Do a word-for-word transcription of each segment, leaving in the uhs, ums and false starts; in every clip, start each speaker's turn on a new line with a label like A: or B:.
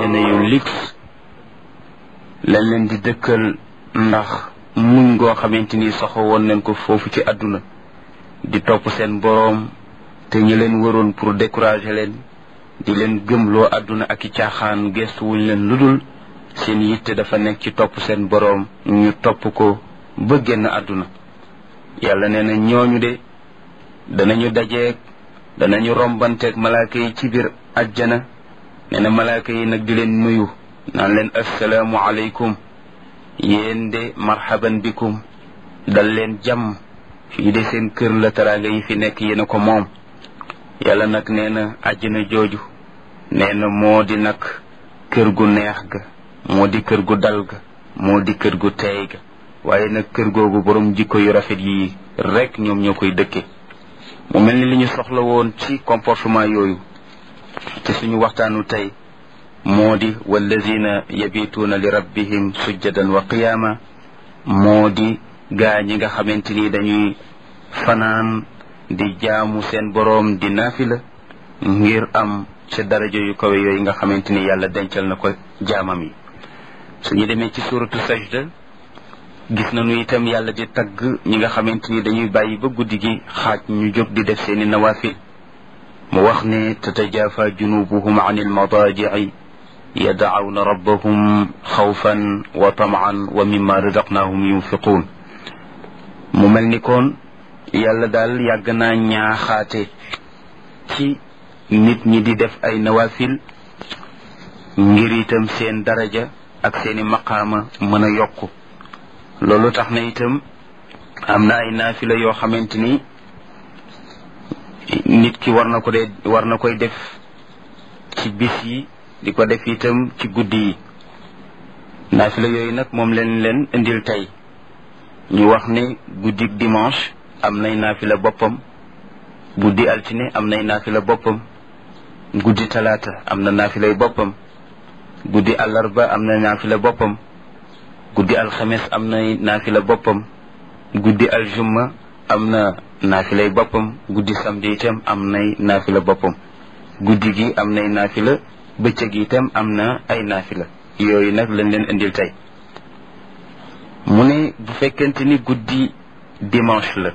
A: àjjana yu luxe lañ leen di dëkkal ndax muñ goo xamante ni soxo woon nañ ko foofu ci àdduna di topp seen boroom te ñi leen waroon pour décourager leen di leen gëmloo àdduna ak i caaxaan gestu wuñ leen ludul seen yitte dafa nekk ci topp seen boroom ñu topp ko ba génn àdduna yàlla nee na ñooñu de danañu dajeeg danañu rombanteeg malaaka yi ci biir ajjana nee na malaaka yi nag di leen nuyu naan leen assalaamu aleykum yéen de marhaban bikum dal leen jàmm fii de seen kër la teraanga yi fi nekk yéen a ko moom yàlla nag nee na àjjana jooju nee na moo di nag kër gu neex ga moo di kër gu dal ga moo di kër gu teey ga waaye nag kër googu borom jikko yu rafet yi rek ñoom ñoo koy dëkke mu mel ni li ñu soxla woon ci comportement yooyu ci suñu waxtaanu tey moo di wallazina yabituuna li rabbihim sujjadan wa qiyaama moo di gaa ñi nga xamante ni dañuy fanaan di jaamu seen boroom di naafila ngir am ca daraja yu kawe yooyu nga xamante ni yàlla dencal na ko jaamam yi suñu demee ci suratu sajda gis nañu itam yàlla di tagg ñi nga xamante ni dañuy bàyyi ba guddi gi xaaj ñu jóg di def seeni nawaafil mu wax ne tatajafa junubuhum an almadaaji'i yad'awna rabbahum xawfan wa tamaan wa mimma razaqnahum yunfiquun mu mel ni kon yàlla daal yàgg naa ñaaxaate ci nit ñi di def ay nawaafil ngir itam seen daraja ak seeni maqaama mën a yokku loolu tax na itam am na ay naafila yoo xamante ni nit ki war na ko de war na koy def ci bis yi di ko def itam ci guddi yi naafila yooyu nag moom leen leen indil tey ñu wax ne guddi dimanche am nay naafila boppam guddi altine am nay naafila boppam guddi talaata am na naafilay boppam guddi àllarba am na naafila boppam guddi alxames am na naafila boppam guddi aljumma am na naafilay boppam guddi samedi itam am nay naafila boppam guddi gi am nay naafila bëccëg itam am na ay naafila yooyu nag lañ leen indil tey mu ne bu fekkente ni guddi dimanche la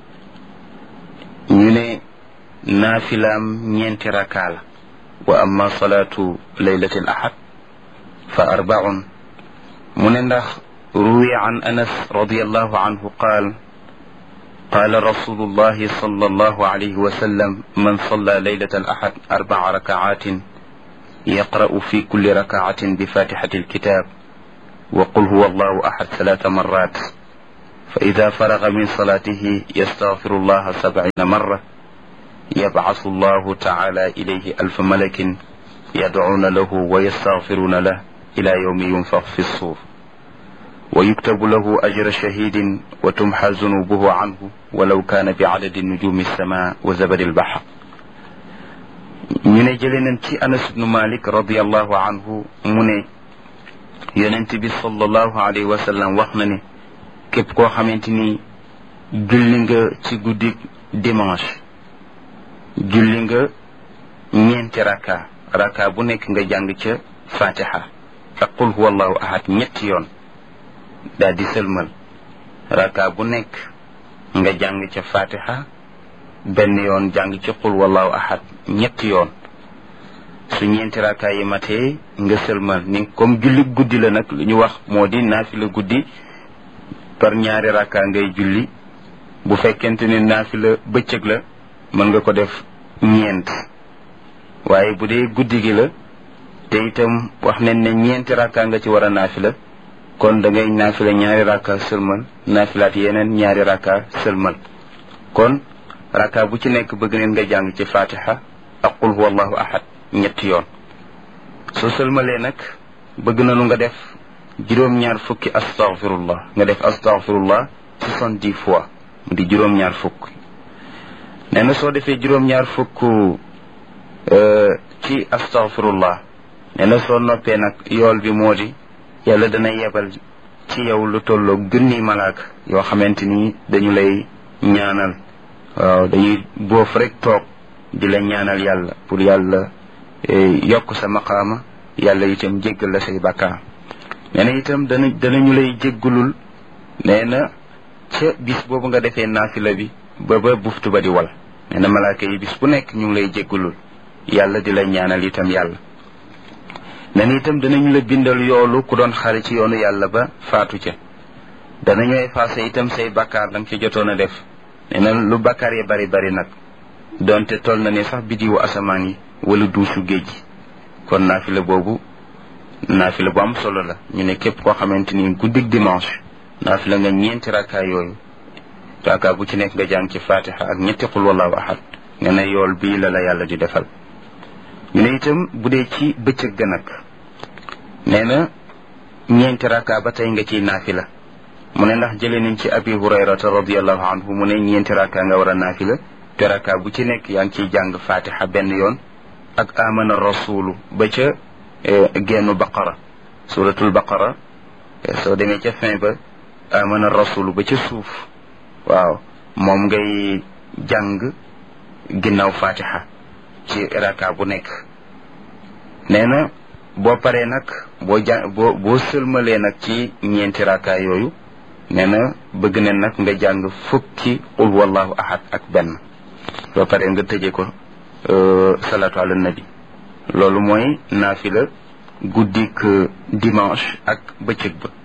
A: ñu ne naafilaam ñeenti raka la wa amma salaatu laylati al ahad fa arbaun mu ne ndax ruwiya an anas radiallahu anhu qaal قال رسول الله صلى الله عليه وسلم من صلى ليلة الأحد أربع ركعات يقرأ في كل ركعة بفاتحة الكتاب وقل هو الله أحد ثلاث مرات فإذا فرغ من صلاته يستغفر الله سبعين مرة يبعث الله تعالى إليه ألف ملك يدعون له ويستغفرون له إلى يوم ينفخ في الصور ويكتب له أجر شهيد وتمحى ذنوبه عنه ولو كان بعدد نجوم السماء وزبد البحر ñu ne jëlee nañ ci Anas ibnu Malik radiallahu anhu mu ne yonent bi sallallahu alayhi wa sallam wax na ne képp koo xamante ni julli nga ci guddi dimanche julli nga ñeenti raka raka bu nekk nga jàng ca fatiha ak qul huwa allahu ahad ñetti yoon daal di sëlmal raka bu nekk nga jàng ca fatiha benn yoon jàng ci qul wallahu ahad ñetti yoon su ñeenti raka yi matee nga sëlmal ni comme julli guddi la nag lu ñu wax moo di naafila guddi par ñaari raka ngay julli bu fekkente ni naafila bëccëg la mën nga ko def ñeent waaye bu dee guddi gi la te itam wax nañ ne ñeenti raka nga ci war a naafila kon da ngay naafila ñaari raka sëlmal naafilaat yeneen ñaari raka sëlmal kon raka bu ci nekk bëgg neen nga jàng ci fatiha ak qul huwa allahu ahad ñetti yoon soo sëlmalee nag bëgg nañu nga def juróom-ñaar fukki astaghfirullah nga def astaghfirullah soixante-dix fois mu di juróom-ñaar fukk nee na soo defee juróom-ñaar fukk ci astaghfirullah nee na soo noppee nag yool bi moo di yàlla dana yebal ci yow lu tolloog junni malaaka yoo xamante ni dañu lay ñaanal waaw dañuy boof rek toog di la ñaanal yàlla pour yàlla yokk sa maqaama yàlla itam jéggal la say bàkkaar nee na itam dana danañu lay jéggalul nee na ca bis boobu nga defee naafila bi ba ba buftu ba di wal nee na malaaka yi bis bu nekk ñu ngi lay jéggalul yàlla di la ñaanal itam yàlla nee na itam danañu la bindal yoolu ku doon xare ci yoonu yàlla ba faatu ca danañu effacé itam say bàkkaar danga ci jotoon a def nee na lu bàkkaar yi bari bari nag donte toll na ne sax bidiwu asamaan yi wala duusu géej gi kon naafila boobu naafila bu am solo la ñu ne képp koo xamante ni guddig dimanche naafila nga ñeenti rakkaa yooyu rakkaa bu ci nekk nga jàng ci fatiha ak ñetti qul wallahu ahad nga ne yool bii la la yàlla di defal ñu ne itam bu dee ci bëccëg ga nag nee na ñeenti rakkaa ba tey nga ciy naafila mu ne ndax jëlee nañ ci abi hurayrata radiallahu anhu mu ne ñeenti rakkaa nga war a naafila te rakkaa bu ci nekk yaa ngi ciy jàng fatiha benn yoon ak amana rasulu ba ca gennu baqara suratul baqara soo demee ca fin ba amana rasulu ba ca suuf waaw moom ngay jàng ginnaaw fatiha ci raka bu nekk nee na boo paree nag boo ja boo boo sëlmalee nag ci ñeenti raka yooyu nee na bëgg ne nag nga jàng fukki qul wallahu ahad ak benn boo paree nga tëje ko salatu ala nabi loolu mooy naafila guddik dimanche ak bëccëg ba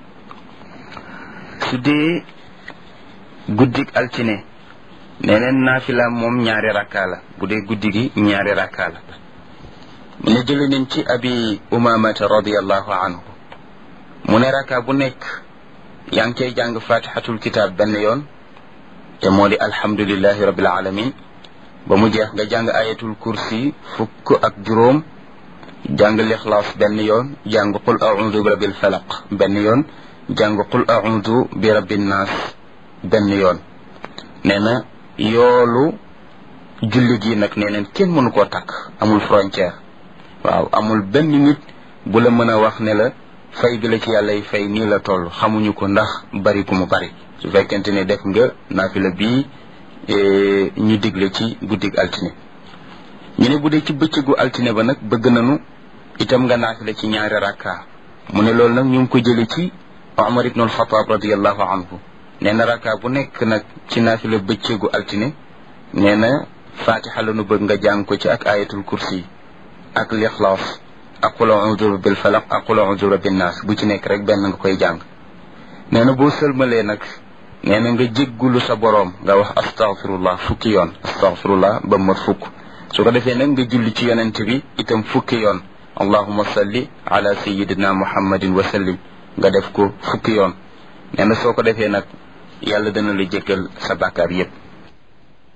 A: su dee guddik altine neneen naafila moom ñaari rakkaa la bu dee guddi gi ñaari rakkaa la mu ne jële nañ ci abi umamata radiallahu anhu mu ne rakkaa bu nekk yaa ngi cay jàng fatihatul kitab benn yoon te moo di alhamdulillahi rabbil alamin ba mu jeex nga jàng ayatul kursi fukk ak juróom jàng lixlaas benn yoon jàng qul a'udhu bi rabbil falaq benn yoon jàng qul a'udhu bi rabbin nas benn yoon nee na yoolu julli gi nag nee neen kenn mënu koo takk amul frontière waaw amul benn nit bu la mën a wax ne la fay bi la ci yàlla y fay nii la toll xamuñu ko ndax bari ku mu bari su fekkente ne def nga naafila bii ñu digle ci guddig altine ñu ne bu dee ci bëccëgu altine ba nag bëgg nañu itam nga naafila ci ñaari rakka mu ne loolu nag ñu ngi ko jële ci Umar ibn al-Khattab radiyallahu anhu nee na rakka bu nekk nag ci naafila bëccëgu altine nee na fatiha la nu bëgg nga jàng ko ci ak ayatul kursi ak lixlaas ak qul a'udhu bil falaq ak qul a'udhu bi rabbin nas bu ci nekk rek benn nga koy jàng nee na boo sëlmalee nag nee na nga jéggulu sa boroom nga wax astaghfirullah fukki yoon astaghfirullah ba mat fukk su ko defee nag nga julli ci yonent bi itam fukki yoon allahumma salli ala sayyidina muhammadin wa sallim nga def ko fukki yoon nee na soo ko defee nag yàlla dana la jéggal sa bàkkaar yépp